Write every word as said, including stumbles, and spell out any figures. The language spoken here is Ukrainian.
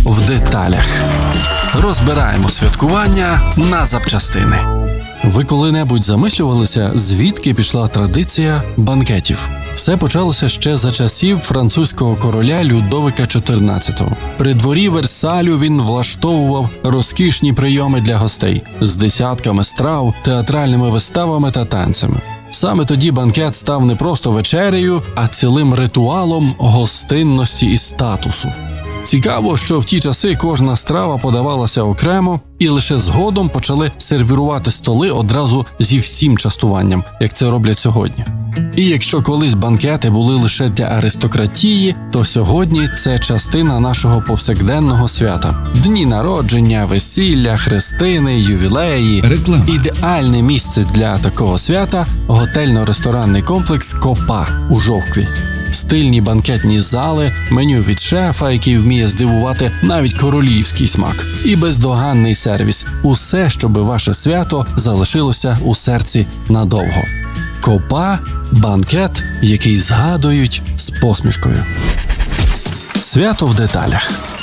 в деталях. Розбираємо святкування на запчастини. Ви коли-небудь замислювалися, звідки пішла традиція банкетів? Все почалося ще за часів французького короля Людовика чотирнадцятого. При дворі Версалю він влаштовував розкішні прийоми для гостей з десятками страв, театральними виставами та танцями. Саме тоді банкет став не просто вечерею, а цілим ритуалом гостинності і статусу. Цікаво, що в ті часи кожна страва подавалася окремо, і лише згодом почали сервірувати столи одразу зі всім частуванням, як це роблять сьогодні. І якщо колись банкети були лише для аристократії, то сьогодні це частина нашого повсякденного свята. Дні народження, весілля, хрестини, ювілеї. Реклама. Ідеальне місце для такого свята – готельно-ресторанний комплекс «Копа» у Жовкві. Стильні банкетні зали, меню від шефа, який вміє здивувати навіть королівський смак, і бездоганний сервіс. Усе, щоби ваше свято залишилося у серці надовго. Копа – банкет, який згадують з посмішкою. Свято в деталях.